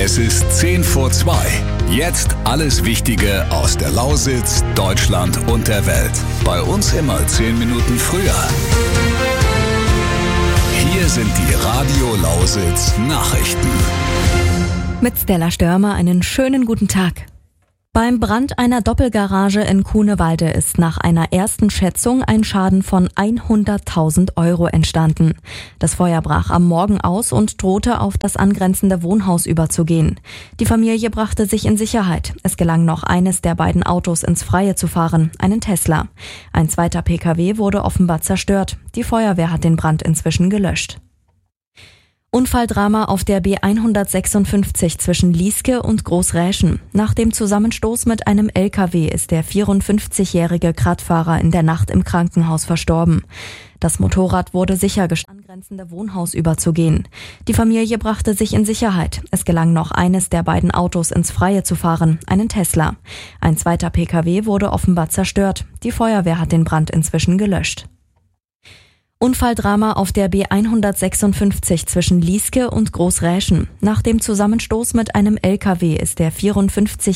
Es ist 10 vor 2. Jetzt alles Wichtige aus der Lausitz, Deutschland und der Welt. Bei uns immer 10 Minuten früher. Hier sind die Radio Lausitz Nachrichten. Mit Stella Störmer einen schönen guten Tag. Beim Brand einer Doppelgarage in Kuhnewalde ist nach einer ersten Schätzung ein Schaden von 100.000 € entstanden. Das Feuer brach am Morgen aus und drohte auf das angrenzende Wohnhaus überzugehen. Die Familie brachte sich in Sicherheit. Es gelang noch, eines der beiden Autos ins Freie zu fahren, einen Tesla. Ein zweiter Pkw wurde offenbar zerstört. Die Feuerwehr hat den Brand inzwischen gelöscht. Unfalldrama auf der B156 zwischen Lieske und Großräschen. Nach dem Zusammenstoß mit einem LKW ist der 54-jährige Radfahrer in der Nacht im Krankenhaus verstorben. Das Motorrad wurde sichergestellt, angrenzende Wohnhaus überzugehen. Die Familie brachte sich in Sicherheit. Es gelang noch, eines der beiden Autos ins Freie zu fahren, einen Tesla. Ein zweiter Pkw wurde offenbar zerstört. Die Feuerwehr hat den Brand inzwischen gelöscht. Unfalldrama auf der B156 zwischen Lieske und Großräschen. Nach dem Zusammenstoß mit einem LKW ist der 54